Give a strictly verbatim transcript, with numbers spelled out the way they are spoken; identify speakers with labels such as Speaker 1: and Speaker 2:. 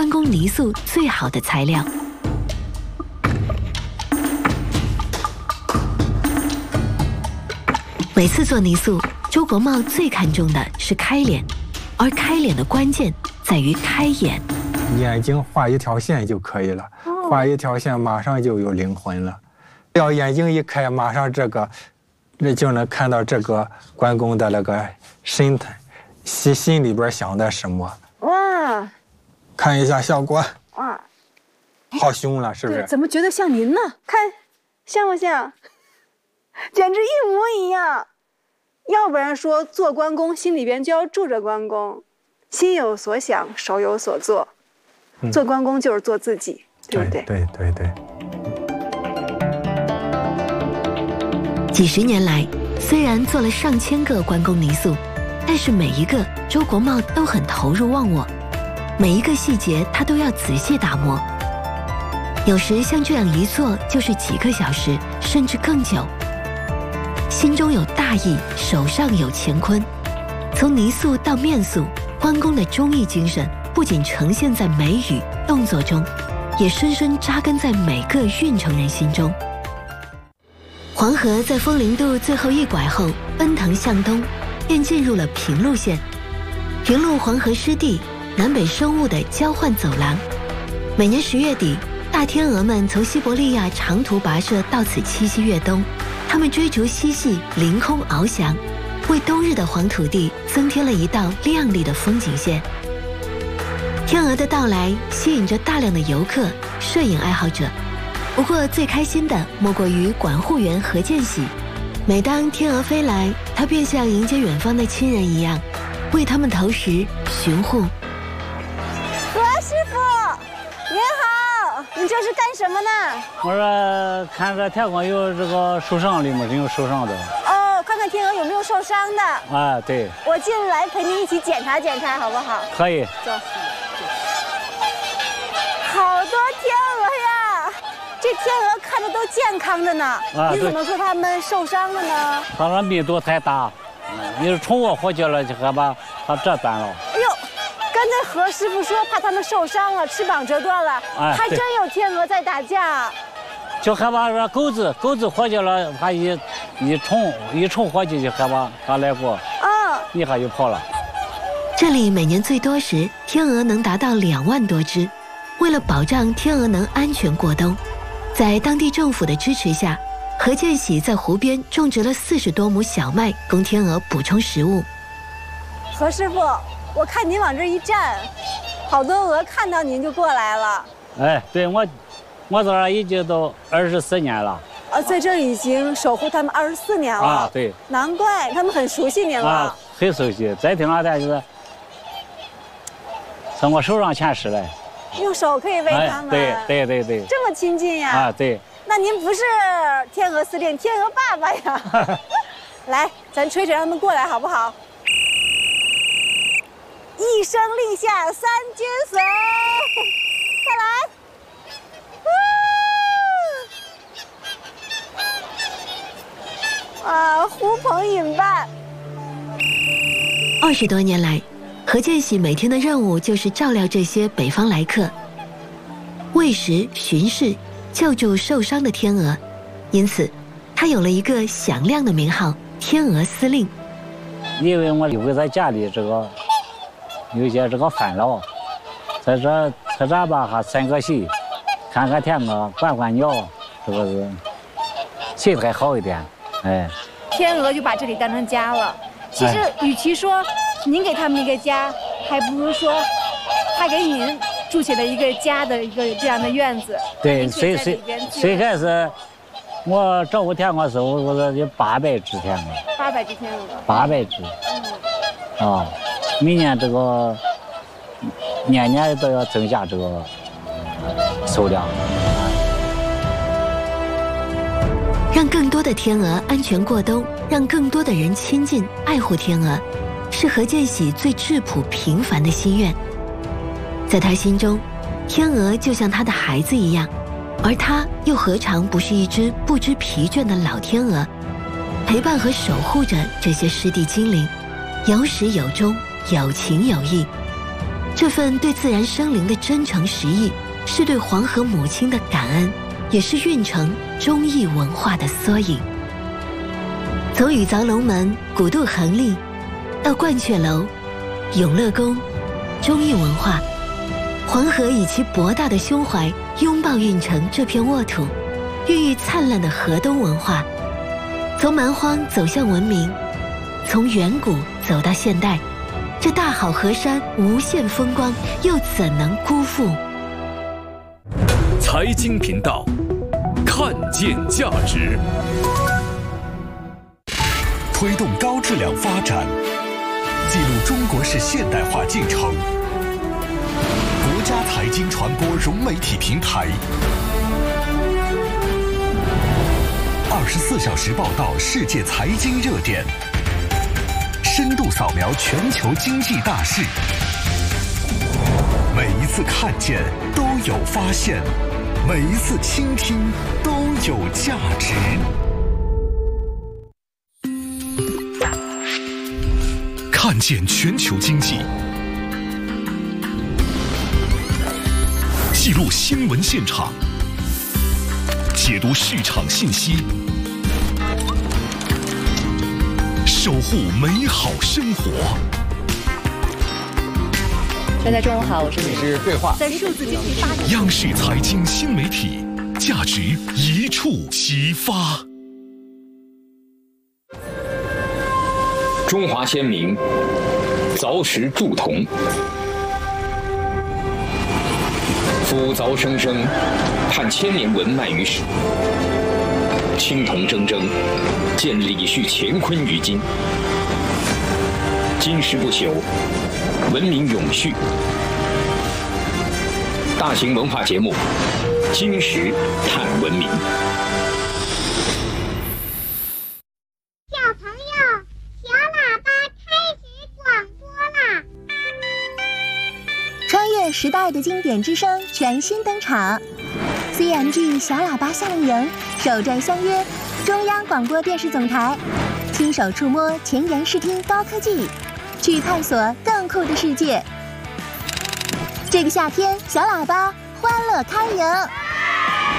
Speaker 1: 关公泥塑最好的材料。每次做泥塑，周国茂最看重的是开脸，而开脸的关键在于开眼。
Speaker 2: 眼睛画一条线就可以了，画一条线马上就有灵魂了。要眼睛一开，马上这个，那就能看到这个关公的那个神态，心心里边想的什么。哇！看一下效果。哇！好凶了，是不是？
Speaker 3: 怎么觉得像您呢？看，像不像？简直一模一样。要不然说做关公心里边就要住着关公，心有所想，手有所做。嗯、做关公就是做自己，对不对？
Speaker 2: 对对对。
Speaker 1: 几十年来，虽然做了上千个关公泥塑，但是每一个周国茂都很投入忘我，每一个细节他都要仔细打磨。有时像这样一做就是几个小时，甚至更久。心中有大义，手上有乾坤。从泥塑到面塑，关公的忠义精神不仅呈现在眉宇动作中，也深深扎根在每个运城人心中。黄河在风陵渡最后一拐后奔腾向东，便进入了平陆县。平陆黄河湿地，南北生物的交换走廊。每年十月底，大天鹅们从西伯利亚长途跋涉到此栖息越冬。它们追逐嬉戏，凌空翱翔，为冬日的黄土地增添了一道亮丽的风景线。天鹅的到来吸引着大量的游客、摄影爱好者。不过最开心的莫过于管护员何建喜。每当天鹅飞来，他便像迎接远方的亲人一样，为他们投食、巡护。
Speaker 3: 何师傅，您好，你这是干什么呢？
Speaker 4: 我说看着天鹅有这个受伤的吗？真有受伤的。
Speaker 3: 哦，看看天鹅有没有受伤的。
Speaker 4: 啊，对。
Speaker 3: 我进来陪您一起检查检查，好不好？
Speaker 4: 可以。
Speaker 3: 走。好多天鹅呀！这天鹅看着都健康着呢。啊，你怎么说它们受伤了呢？
Speaker 4: 它说密度太大，你是宠物活结了，就害怕它折断了。
Speaker 3: 哎呦！刚才何师傅说怕它们受伤了，翅膀折断了，哎、还真有天鹅在打架。
Speaker 4: 就害怕说狗子，狗子活结了，它一一冲一冲活结就害怕它来过，嗯，一下就跑了。
Speaker 1: 这里每年最多时，天鹅能达到两万多只。为了保障天鹅能安全过冬，在当地政府的支持下，何建喜在湖边种植了四十多亩小麦，供天鹅补充食物。
Speaker 3: 何师傅。我看您往这一站，好多鹅看到您就过来了。
Speaker 4: 哎，对我，我在这儿已经都二十四年了。
Speaker 3: 啊，在这儿已经守护他们二十四年了。
Speaker 4: 啊，对。
Speaker 3: 难怪他们很熟悉您了。啊，
Speaker 4: 很熟悉。再听了他就是从我手上牵食来。
Speaker 3: 用手可以喂他们。
Speaker 4: 哎、对对对对。
Speaker 3: 这么亲近呀？
Speaker 4: 啊，对。
Speaker 3: 那您不是天鹅司令，天鹅爸爸呀？来，咱吹吹让他们过来好不好？一声令下，三军随，快来！啊，呼朋引伴。
Speaker 1: 二十多年来，何建喜每天的任务就是照料这些北方来客，喂食、巡视、救助受伤的天鹅，因此，他有了一个响亮的名号——天鹅司令。
Speaker 4: 因为我留在家里这个。有一些这个烦恼，在这在这吧还散个心，看看天鹅，管管鸟，这个是心态好一点。哎，
Speaker 3: 天鹅就把这里当成家了。其实，与其说您给他们一个家，还不如说他给您筑起了一个家的一个这样的院子。
Speaker 4: 对，最最最开始我照顾天鹅的时候，我说有八百只天鹅。
Speaker 3: 八百只天鹅。
Speaker 4: 八百只。嗯。啊。明年这个年年都要增加这个数量，
Speaker 1: 让更多的天鹅安全过冬，让更多的人亲近爱护天鹅，是何建喜最质朴平凡的心愿。在他心中，天鹅就像他的孩子一样，而他又何尝不是一只不知疲倦的老天鹅，陪伴和守护着这些湿地精灵，有始有终，有情有义。 这份对自然生灵的真诚实意，是对黄河母亲的感恩，也是运城忠义文化的缩影。从雨凿龙门、古渡横立，到鹳雀楼、永乐宫、忠义文化，黄河以其博大的胸怀拥抱运城这片沃土，孕育灿烂的河东文化。从蛮荒走向文明，从远古走到现代，这大好河山无限风光，又怎能辜负？
Speaker 5: 财经频道，看见价值，
Speaker 6: 推动高质量发展，记录中国式现代化进程。国家财经传播融媒体平台，二十四小时报道世界财经热点，深度扫描全球经济大事。每一次看见都有发现，每一次倾听都有价值。看见全球经济，记录新闻现场，解读市场信息，守护美好生活。
Speaker 7: 大家中午好，我是
Speaker 8: 这里是对话。
Speaker 7: 在数字经济发展，
Speaker 6: 央视财经新媒体，价值一触即发。
Speaker 5: 中华先民凿石铸铜，夫凿生生，盼千年文脉于史；青铜铮铮，见礼序乾坤于今。今世不朽，文明永续。大型文化节目《今时探文明》。
Speaker 9: 小朋友，小喇叭开始广播啦！
Speaker 10: 穿越时代的经典之声全新登场 ，C M G 小喇叭夏令营首站相约中央广播电视总台，亲手触摸前沿视听高科技，去探索更酷的世界。这个夏天，小喇叭欢乐开营。